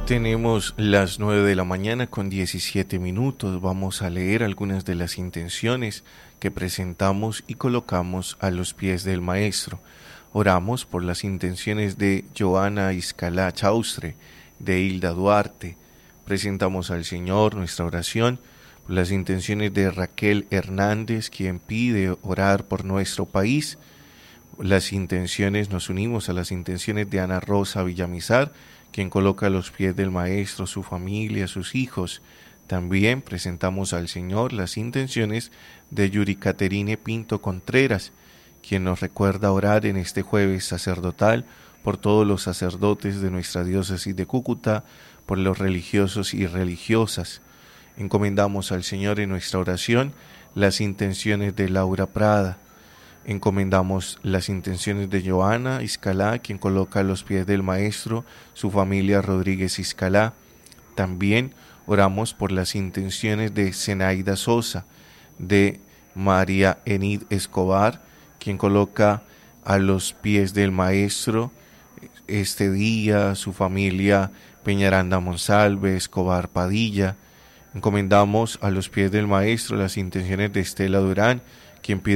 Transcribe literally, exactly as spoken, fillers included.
Tenemos las nueve de la mañana con diecisiete minutos. Vamos a leer algunas de las intenciones que presentamos y colocamos a los pies del Maestro. Oramos por las intenciones de Joana Iscalá Chaustre, de Hilda Duarte. Presentamos al Señor nuestra oración por las intenciones de Raquel Hernández, quien pide orar por nuestro país. Las intenciones, nos unimos a las intenciones de Ana Rosa Villamizar, quien coloca a los pies del Maestro su familia, sus hijos. También presentamos al Señor las intenciones de Yuri Caterine Pinto Contreras, quien nos recuerda orar en este jueves sacerdotal por todos los sacerdotes de nuestra diócesis de Cúcuta, por los religiosos y religiosas. Encomendamos al Señor en nuestra oración las intenciones de Laura Prada. Encomendamos las intenciones de Joana Iscalá, quien coloca a los pies del Maestro su familia Rodríguez Iscalá. También oramos por las intenciones de Zenaida Sosa, de María Enid Escobar, quien coloca a los pies del Maestro este día su familia Peñaranda Monsalve, Escobar Padilla. Encomendamos a los pies del Maestro las intenciones de Estela Durán, quien pide